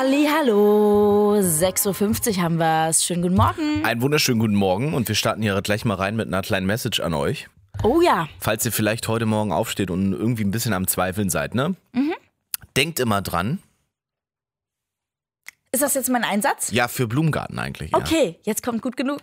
Hallo, 6:50 Uhr haben wir es. Schönen guten Morgen. Einen wunderschönen guten Morgen und wir starten hier gleich mal rein mit einer kleinen Message an euch. Oh ja. Falls ihr vielleicht heute Morgen aufsteht und irgendwie ein bisschen am Zweifeln seid, ne? Denkt immer dran. Ist das jetzt mein Einsatz? Ja, für Blumengarten eigentlich. Ja. Okay, jetzt kommt gut genug.